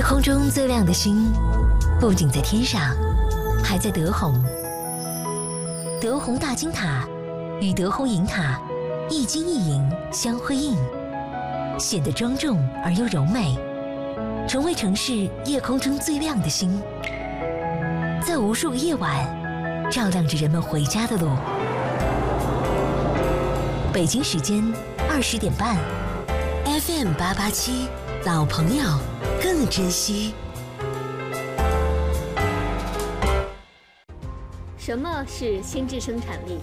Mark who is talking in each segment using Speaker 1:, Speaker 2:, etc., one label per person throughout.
Speaker 1: 空中最亮的星，不仅在天上，还在德宏。德宏大金塔与德宏银塔一金一银相辉映，显得庄重而又柔美，成为城市夜空中最亮的星，在无数个夜晚照亮着人们回家的路。北京时间20点半 ，FM 887，老朋友更珍惜。
Speaker 2: 什么是心智生产力？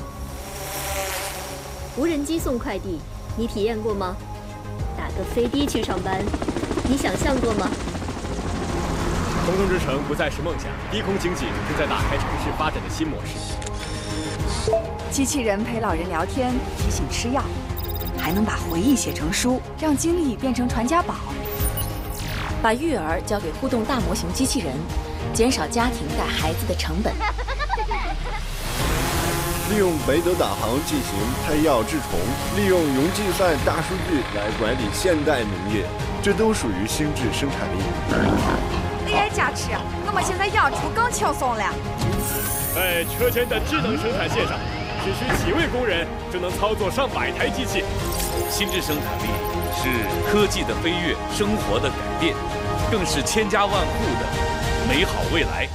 Speaker 2: 无人机送快递，你体验过吗？打个飞的去上班，你想象过吗？
Speaker 3: 空中之城不再是梦想，低空经济正在打开城市发展的新模式。
Speaker 4: 机器人陪老人聊天，提醒吃药，还能把回忆写成书，让经历变成传家宝。
Speaker 5: 把育儿交给互动大模型机器人，减少家庭带孩子的成本。
Speaker 6: 利用北斗导航进行拍药治虫，利用云计算大数据来管理现代农业，这都属于心智生产力。
Speaker 4: AI 加持，我们现在养猪更轻松了。
Speaker 3: 在车间的智能生产线上，只需几位工人就能操作上百台机器。
Speaker 7: 心智生产力是科技的飞跃，生活的改变，更是千家万户的美好未来。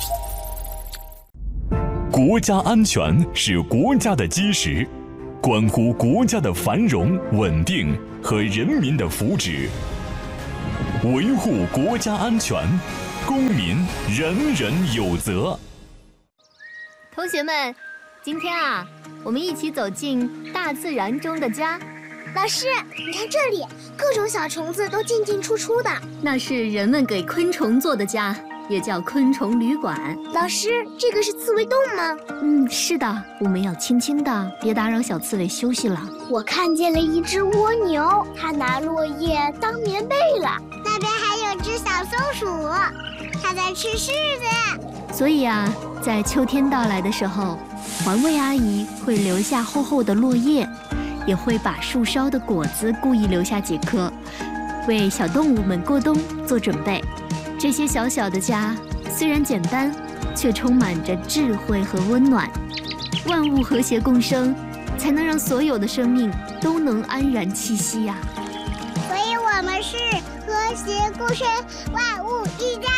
Speaker 8: 国家安全是国家的基石，关乎国家的繁荣稳定和人民的福祉。维护国家安全，公民人人有责。
Speaker 2: 同学们，今天啊，我们一起走进大自然中的家。
Speaker 9: 老师，你看这里，各种小虫子都进进出出的。
Speaker 2: 那是人们给昆虫做的家，也叫昆虫旅馆。
Speaker 9: 老师，这个是刺猬洞吗？
Speaker 2: 是的，我们要轻轻的，别打扰小刺猬休息了。
Speaker 9: 我看见了一只蜗牛，它拿落叶当棉被了。那边还有只小松鼠，它在吃柿子。
Speaker 2: 所以啊，在秋天到来的时候，环卫阿姨会留下厚厚的落叶，也会把树梢的果子故意留下几颗，为小动物们过冬做准备。这些小小的家虽然简单，却充满着智慧和温暖。万物和谐共生，才能让所有的生命都能安然栖息呀。
Speaker 9: 所以我们是和谐共生，万物一家。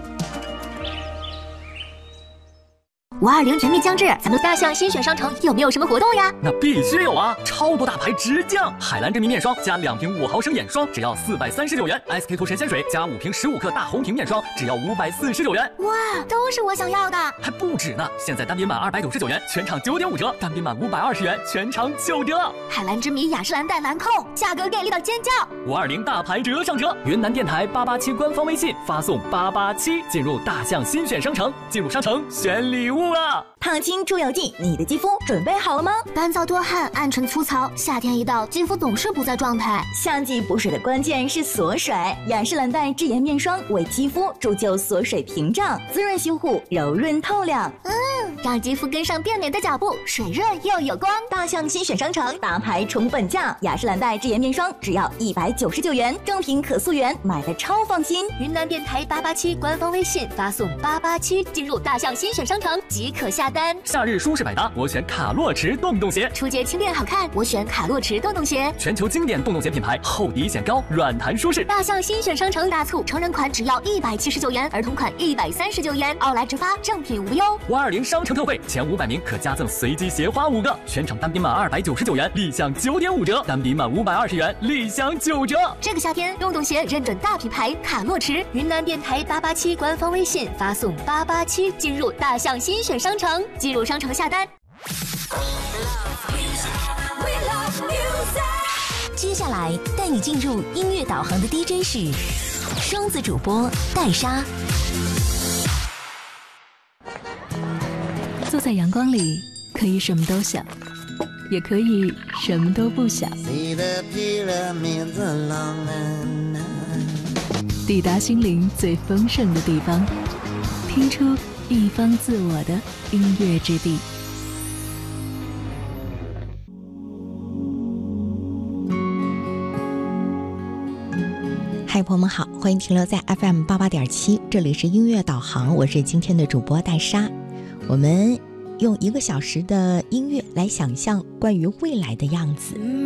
Speaker 10: 520全面将至，咱们大象新选商城有没有什么活动呀？
Speaker 11: 那必须有啊！超多大牌直降，海蓝真皮面霜加2瓶5毫升眼霜，只要439元；SK-2神仙水加5瓶15克大红瓶面霜，只要549元。
Speaker 10: 哇，都是我想要的！
Speaker 11: 还不止呢！现在单品满299元，全场9.5折；单品满520元，全场9折。
Speaker 10: 海蓝之谜雅诗兰黛兰蔻，价格给力到尖叫
Speaker 11: ！520大牌折上折，云南电台887官方微信发送887进入大象新选商城，进入商城选礼物。
Speaker 10: 烫青出油剂，你的肌肤准备好了吗？干燥多汗，暗沉粗糙，夏天一到，肌肤总是不在状态。夏季补水的关键是锁水，雅诗兰黛智妍面霜为肌肤铸就锁水屏障，滋润修护，柔润透亮。让肌肤跟上变美的脚步，水润又有光。大象新选商城大牌重本价，雅诗兰黛智妍面霜只要199元，正品可溯源，买的超放心。云南电台887官方微信发送887进入大象新选商城即可下单。
Speaker 11: 夏日舒适百搭，我选卡洛驰洞洞鞋。
Speaker 10: 初阶轻便好看，我选卡洛驰洞洞鞋。
Speaker 11: 全球经典洞洞鞋品牌，厚底显高，软弹舒适。
Speaker 10: 大象新选商城大促，成人款只要179元，儿童款139元，奥莱直发，正品无忧。
Speaker 11: 520商城特惠，前500名可加赠随机鞋花5个，全场单品满299元，立享9.5折；单品满520元，立享9折。
Speaker 10: 这个夏天，洞洞鞋认准大品牌卡洛驰。云南电台887官方微信发送887进入大象新选商城，进入商城下单。
Speaker 1: 接下来带你进入音乐导航的 DJ 是双子主播戴莎。
Speaker 12: 坐在阳光里，可以什么都想，也可以什么都不想。抵达心灵最丰盛的地方，听出一方自我的音乐之地。
Speaker 13: 海嗨，朋友们好，欢迎停留在 FM88.7，这里是音乐导航，我是今天的主播戴莎。我们用1个小时的音乐来想象关于未来的样子。